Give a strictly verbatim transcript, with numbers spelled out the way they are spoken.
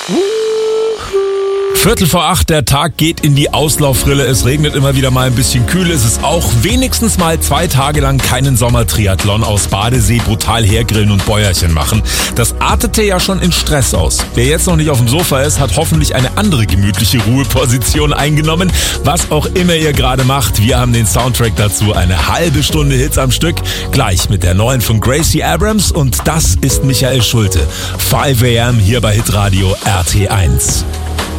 Viertel vor acht, der Tag geht in die Auslaufrille. Es regnet immer wieder mal ein bisschen kühl. Es ist auch wenigstens mal zwei Tage lang keinen Sommertriathlon aus Badesee, brutal hergrillen und Bäuerchen machen. Das artete ja schon in Stress aus. Wer jetzt noch nicht auf dem Sofa ist, hat hoffentlich eine andere gemütliche Ruheposition eingenommen. Was auch immer ihr gerade macht, wir haben den Soundtrack dazu. Eine halbe Stunde Hits am Stück. Gleich mit der neuen von Gracie Abrams und das ist Michael Schulte. fünf a m hier bei Hitradio R T eins.